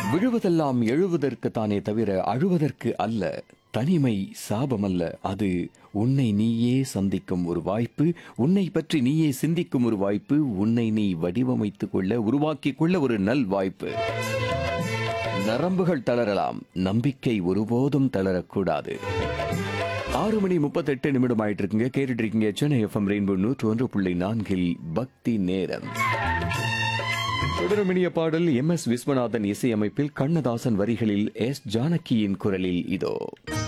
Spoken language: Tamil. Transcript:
விழுவதெல்லாம் எழுவதற்கு தானே தவிர அழுவதற்கு அல்ல. தனிமை சாபமல்ல, அது உன்னை நீயே சந்திக்கும் ஒரு வாய்ப்பு, உன்னை பற்றி நீயே சிந்திக்கும் ஒரு வாய்ப்பு, உன்னை நீ வடிவமைத்துக் கொள்ள உருவாக்கிக் கொள்ள ஒரு நல் வாய்ப்பு. நரம்புகள் தளரலாம், நம்பிக்கை ஒருபோதும் தளரக்கூடாது. 6:38 ஆயிட்டு இருக்குங்க. கேட்டுட்டு இருக்கீங்க சென்னை எஃப்எம் ரெயின்போ 101.4 பக்தி நேரம். தொடரும் இனிய பாடல் எம்.எஸ். விஸ்வநாதன் இசையமைப்பில் கண்ணதாசன் வரிகளில் எஸ். ஜானகியின் குரலில் இதோ.